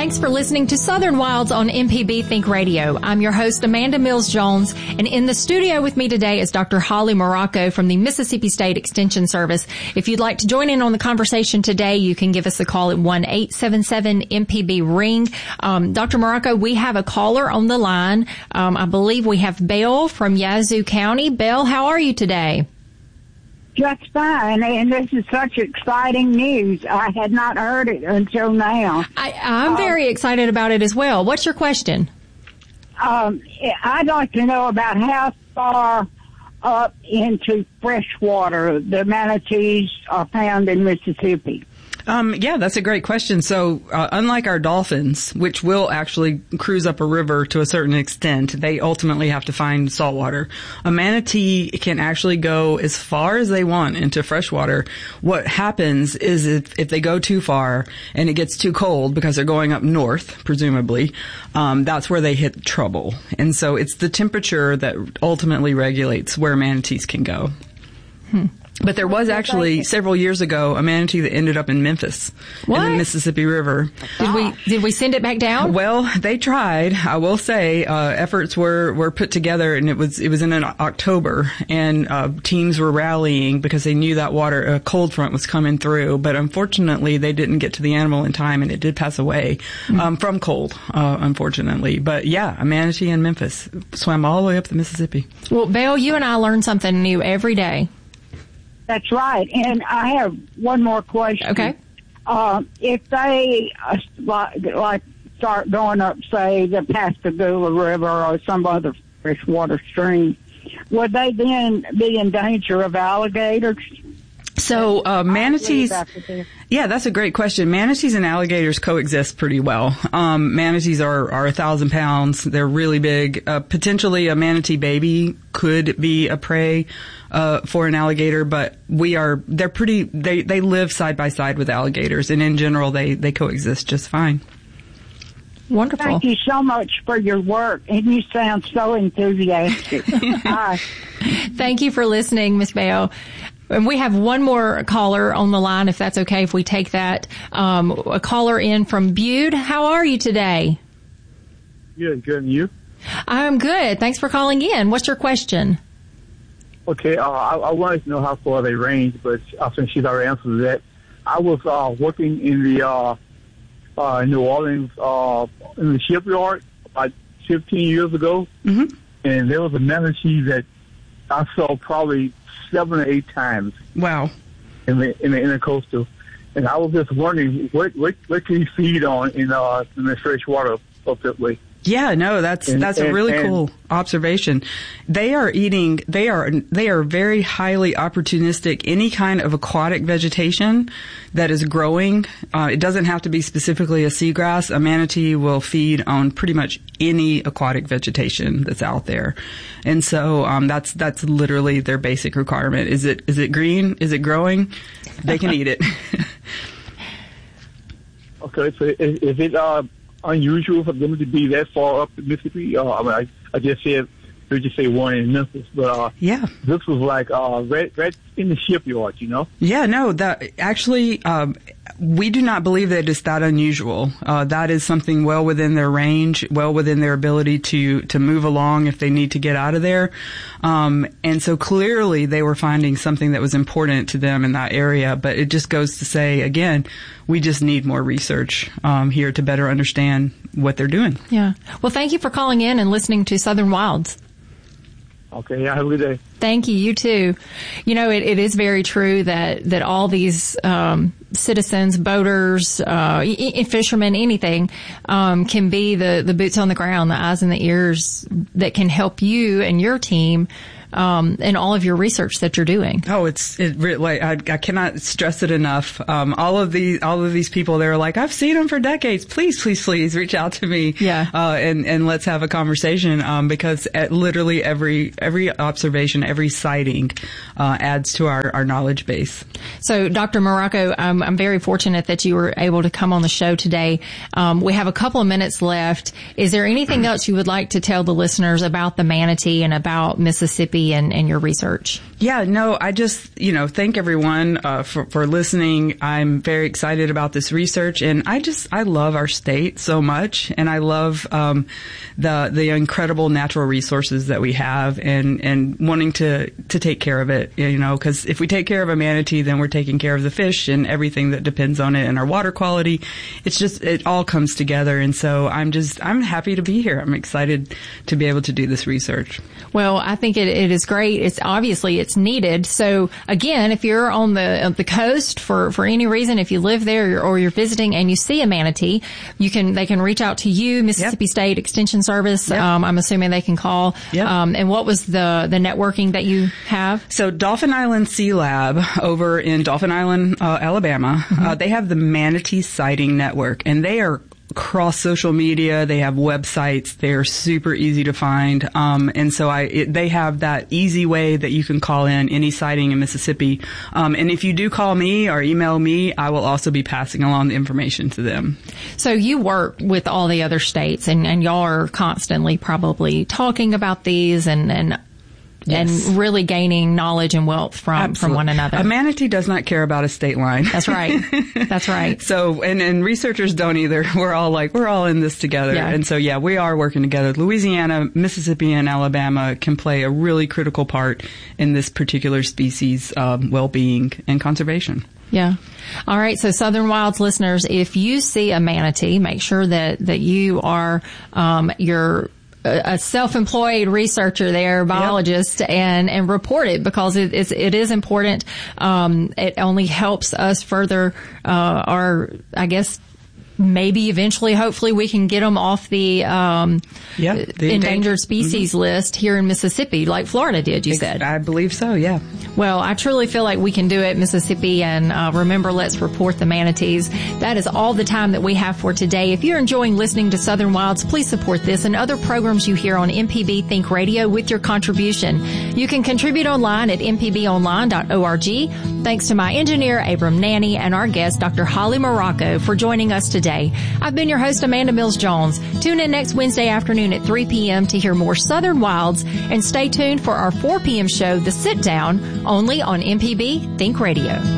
Thanks for listening to Southern Wilds on MPB Think Radio. I'm your host, Amanda Mills-Jones, and in the studio with me today is Dr. Holly Morocco from the Mississippi State Extension Service. If you'd like to join in on the conversation today, you can give us a call at 1-877-MPB-RING. Dr. Morocco, we have a caller on the line. I believe we have Belle from Yazoo County. Belle, how are you today? Just fine, and this is such exciting news. I had not heard it until now. I'm very excited about it as well. What's your question? I'd like to know about how far up into freshwater the manatees are found in Mississippi. Yeah, that's a great question. So, unlike our dolphins, which will actually cruise up a river to a certain extent, they ultimately have to find saltwater. A manatee can actually go as far as they want into freshwater. What happens is if they go too far and it gets too cold because they're going up north, presumably, that's where they hit trouble. And so it's the temperature that ultimately regulates where manatees can go. But there was actually several years ago a manatee that ended up in Memphis in the Mississippi River. Did we send it back down? Well, they tried. I will say efforts were put together, and it was in October, and teams were rallying because they knew that a cold front was coming through. But unfortunately, they didn't get to the animal in time, and it did pass away from cold, unfortunately. But yeah, a manatee in Memphis swam all the way up the Mississippi. Well, Belle, you and I learn something new every day. That's right. And I have one more question. Okay. If they like start going up, say, the Pascagoula River or some other freshwater stream, would they then be in danger of alligators? So, manatees, yeah, that's a great question. Manatees and alligators coexist pretty well. Manatees are 1,000 pounds. They're really big. Potentially a manatee baby could be a prey, for an alligator, but they live side by side with alligators, and in general, they coexist just fine. Wonderful. Thank you so much for your work, and you sound so enthusiastic. Bye. Thank you for listening, Miss Belle. And we have one more caller on the line, if that's okay, if we take that. A caller in from Bude. How are you today? Good, and you? I'm good. Thanks for calling in. What's your question? Okay, I wanted to know how far they range, but I think she's already answered that. I was working in the New Orleans in the shipyard about 15 years ago, and there was a manatee that I saw probably 7 or 8 times. Wow! In the coastal, and I was just wondering what can you feed on in the fresh water up that way? Yeah, no, that's a really cool observation. They are very highly opportunistic. Any kind of aquatic vegetation that is growing, it doesn't have to be specifically a seagrass. A manatee will feed on pretty much any aquatic vegetation that's out there. And so, that's literally their basic requirement. Is it green? Is it growing? They can eat it. Okay, so is it, unusual for them to be that far up in Mississippi? I just said, we just say one in Memphis, but yeah, this was like right in the shipyard, you know? Yeah, no, that actually we do not believe that it's that unusual. That is something well within their range, well within their ability to move along if they need to get out of there. And so clearly they were finding something that was important to them in that area. But it just goes to say, again, we just need more research here to better understand what they're doing. Yeah. Well, thank you for calling in and listening to Southern Wilds. Okay, yeah, have a good day. Thank you. You too. You know, it is very true that all these citizens, boaters, fishermen, anything, can be the boots on the ground, the eyes and the ears that can help you and your team in all of your research that you're doing. Oh, I cannot stress it enough. All of these people, they're like, I've seen them for decades. Please reach out to me. Yeah. And let's have a conversation, because at literally every observation, every sighting, adds to our knowledge base. So, Dr. Morocco, I'm very fortunate that you were able to come on the show today. We have a couple of minutes left. Is there anything else you would like to tell the listeners about the manatee and about Mississippi Mississippi and your research? Yeah, no, I just, thank everyone for listening. I'm very excited about this research, and I love our state so much, and I love the incredible natural resources that we have, and wanting to take care of it, because if we take care of a manatee, then we're taking care of the fish and everything that depends on it, and our water quality. It all comes together, and so I'm happy to be here. I'm excited to be able to do this research. Well, I think it is great. It's needed. So again, if you're on the coast for any reason, if you live there or you're visiting and you see a manatee, they can reach out to you, Mississippi State Extension Service. Yep. I'm assuming they can call. Yep. And what was the networking that you have? So Dauphin Island Sea Lab over in Dauphin Island, Alabama, they have the Manatee Sighting Network, and they are across social media. They have websites. They're super easy to find. And so they have that easy way that you can call in any sighting in Mississippi. And if you do call me or email me, I will also be passing along the information to them. So you work with all the other states, and y'all are constantly probably talking about these and really gaining knowledge and wealth from one another. A manatee does not care about a state line. That's right. That's right. So, and researchers don't either. We're all in this together. Yeah. And so, we are working together. Louisiana, Mississippi, and Alabama can play a really critical part in this particular species' well-being and conservation. Yeah. All right. So Southern Wilds listeners, if you see a manatee, make sure that you are, you're a self-employed researcher there, biologist, and report it, because it is important. It only helps us further, maybe eventually, hopefully, we can get them off the endangered species list here in Mississippi, like Florida did, you said. I believe so, yeah. Well, I truly feel like we can do it, Mississippi, and remember, let's report the manatees. That is all the time that we have for today. If you're enjoying listening to Southern Wilds, please support this and other programs you hear on MPB Think Radio with your contribution. You can contribute online at mpbonline.org. Thanks to my engineer, Abram Nanny, and our guest, Dr. Holly Morocco, for joining us today. I've been your host, Amanda Mills-Jones. Tune in next Wednesday afternoon at 3 p.m. to hear more Southern Wilds, and stay tuned for our 4 p.m. show, The Sit Down, only on MPB Think Radio.